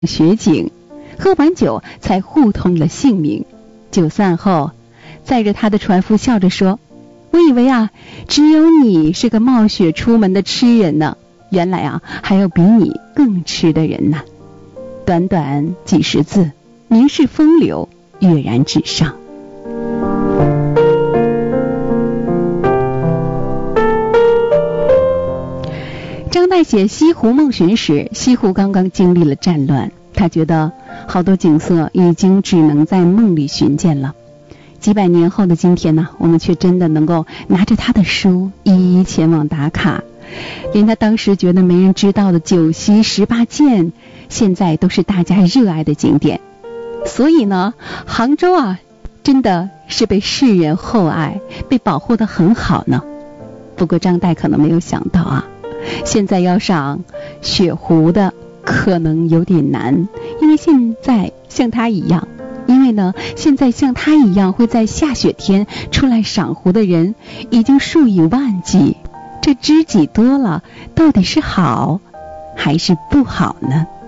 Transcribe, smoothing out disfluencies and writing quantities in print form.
雪景，喝完酒才互通了姓名。酒散后，载着他的船夫笑着说：“我以为啊，只有你是个冒雪出门的痴人呢，原来啊，还有比你更痴的人呢。”短短几十字，凝视风流，跃然纸上。张岱写《西湖梦寻》时，西湖刚刚经历了战乱，他觉得好多景色已经只能在梦里寻见了。几百年后的今天呢，我们却真的能够拿着他的书一一前往打卡，连他当时觉得没人知道的九溪18涧，现在都是大家热爱的景点。所以呢，杭州啊，真的是被世人厚爱，被保护得很好呢。不过张岱可能没有想到啊，现在要上雪湖的可能有点难，因为现在像他一样会在下雪天出来赏湖的人已经数以万计，这知己多了，到底是好还是不好呢？